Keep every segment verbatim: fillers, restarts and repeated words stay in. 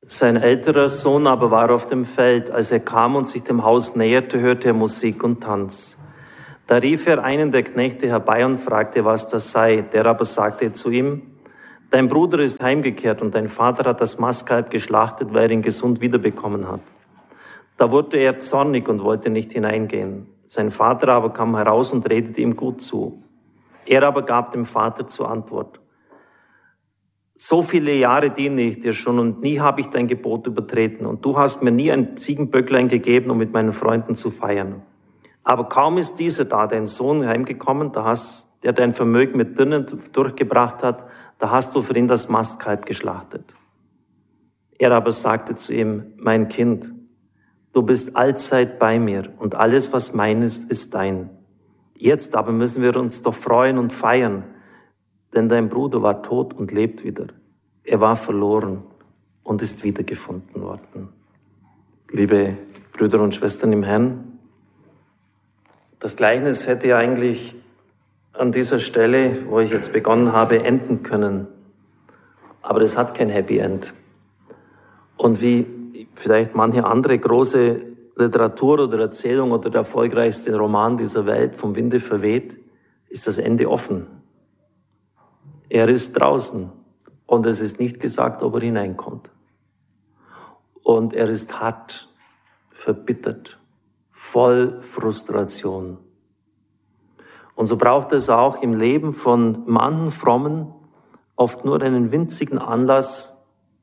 Sein älterer Sohn aber war auf dem Feld. Als er kam und sich dem Haus näherte, hörte er Musik und Tanz. Da rief er einen der Knechte herbei und fragte, was das sei. Der aber sagte zu ihm, dein Bruder ist heimgekehrt und dein Vater hat das Mastkalb geschlachtet, weil er ihn gesund wiederbekommen hat. Da wurde er zornig und wollte nicht hineingehen. Sein Vater aber kam heraus und redete ihm gut zu. Er aber gab dem Vater zur Antwort, so viele Jahre diene ich dir schon und nie habe ich dein Gebot übertreten und du hast mir nie ein Ziegenböcklein gegeben, um mit meinen Freunden zu feiern. Aber kaum ist dieser da, dein Sohn, heimgekommen, da hast, der dein Vermögen mit Dirnen durchgebracht hat, da hast du für ihn das Mastkalb geschlachtet. Er aber sagte zu ihm, mein Kind, du bist allzeit bei mir und alles, was mein ist, ist dein. Jetzt aber müssen wir uns doch freuen und feiern, denn dein Bruder war tot und lebt wieder. Er war verloren und ist wiedergefunden worden. Liebe Brüder und Schwestern im Herrn, das Gleichnis hätte ja eigentlich an dieser Stelle, wo ich jetzt begonnen habe, enden können. Aber es hat kein Happy End. Und wie vielleicht manche andere große Literatur oder Erzählung oder der erfolgreichste Roman dieser Welt vom Winde verweht, ist das Ende offen. Er ist draußen und es ist nicht gesagt, ob er hineinkommt. Und er ist hart, verbittert, voll Frustration. Und so braucht es auch im Leben von manchen Frommen oft nur einen winzigen Anlass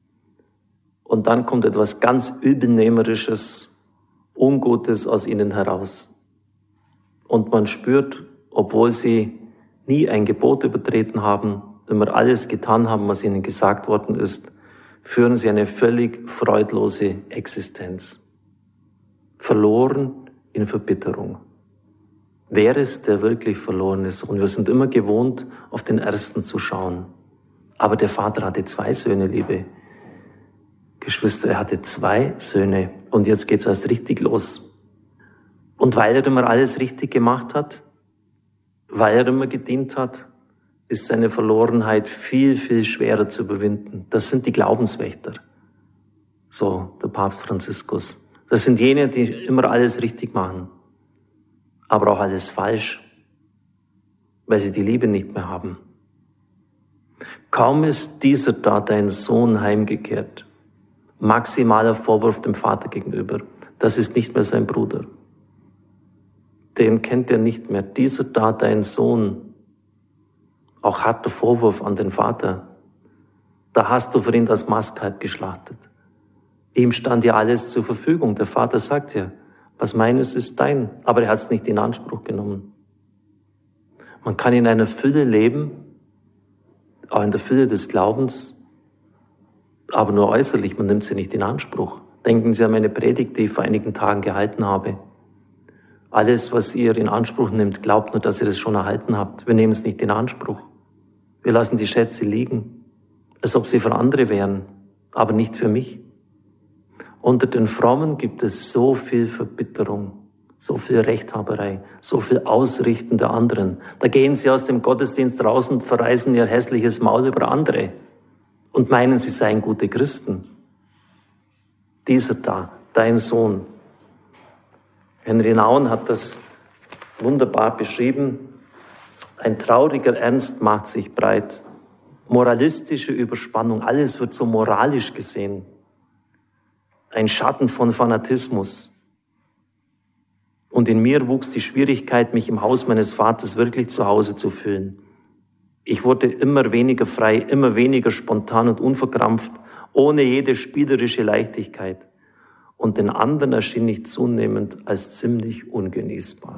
und dann kommt etwas ganz Übelnehmerisches, Ungutes aus ihnen heraus. Und man spürt, obwohl sie nie ein Gebot übertreten haben, immer alles getan haben, was ihnen gesagt worden ist, führen sie eine völlig freudlose Existenz. Verloren in Verbitterung. Wer ist, der wirklich verloren ist? Und wir sind immer gewohnt, auf den Ersten zu schauen. Aber der Vater hatte zwei Söhne, liebe Geschwister. Er hatte zwei Söhne. Und jetzt geht's erst richtig los. Und weil er immer alles richtig gemacht hat, weil er immer gedient hat, ist seine Verlorenheit viel, viel schwerer zu überwinden. Das sind die Glaubenswächter. So, der Papst Franziskus. Das sind jene, die immer alles richtig machen, aber auch alles falsch, weil sie die Liebe nicht mehr haben. Kaum ist dieser da, dein Sohn, heimgekehrt. Maximaler Vorwurf dem Vater gegenüber. Das ist nicht mehr sein Bruder. Den kennt er nicht mehr. Dieser da, dein Sohn. Auch harter Vorwurf an den Vater. Da hast du für ihn das Mastkalb geschlachtet. Ihm stand ja alles zur Verfügung. Der Vater sagt ja, was meines ist dein. Aber er hat es nicht in Anspruch genommen. Man kann in einer Fülle leben, auch in der Fülle des Glaubens, aber nur äußerlich, man nimmt sie nicht in Anspruch. Denken Sie an meine Predigt, die ich vor einigen Tagen gehalten habe. Alles, was ihr in Anspruch nehmt, glaubt nur, dass ihr das schon erhalten habt. Wir nehmen es nicht in Anspruch. Wir lassen die Schätze liegen, als ob sie für andere wären, aber nicht für mich. Unter den Frommen gibt es so viel Verbitterung, so viel Rechthaberei, so viel Ausrichten der anderen. Da gehen sie aus dem Gottesdienst raus und verreißen ihr hässliches Maul über andere und meinen, sie seien gute Christen. Dieser da, dein Sohn. Henry Nouwen hat das wunderbar beschrieben. Ein trauriger Ernst macht sich breit. Moralistische Überspannung, alles wird so moralisch gesehen. Ein Schatten von Fanatismus. Und in mir wuchs die Schwierigkeit, mich im Haus meines Vaters wirklich zu Hause zu fühlen. Ich wurde immer weniger frei, immer weniger spontan und unverkrampft, ohne jede spielerische Leichtigkeit. Und den anderen erschien ich zunehmend als ziemlich ungenießbar.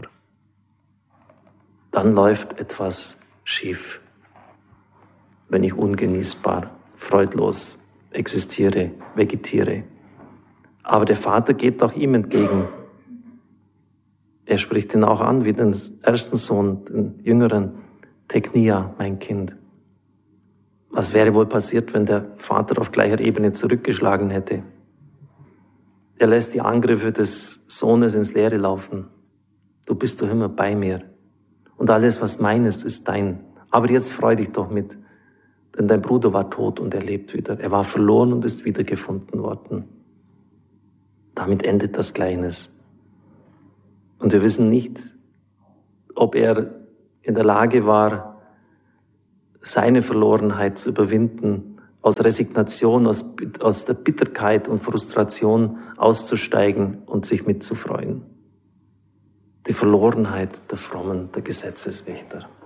Dann läuft etwas schief, wenn ich ungenießbar, freudlos existiere, vegetiere. Aber der Vater geht auch ihm entgegen. Er spricht ihn auch an, wie den ersten Sohn, den jüngeren, Teknia, mein Kind. Was wäre wohl passiert, wenn der Vater auf gleicher Ebene zurückgeschlagen hätte? Er lässt die Angriffe des Sohnes ins Leere laufen. Du bist doch immer bei mir. Und alles, was mein ist, ist dein. Aber jetzt freu dich doch mit denn dein Bruder war tot und er lebt wieder. Er war verloren und ist wiedergefunden worden. Damit endet das Gleichnis. Und wir wissen nicht, ob er in der Lage war, seine Verlorenheit zu überwinden, aus Resignation, aus, aus der Bitterkeit und Frustration auszusteigen und sich mitzufreuen. Die Verlorenheit der Frommen, der Gesetzeswächter.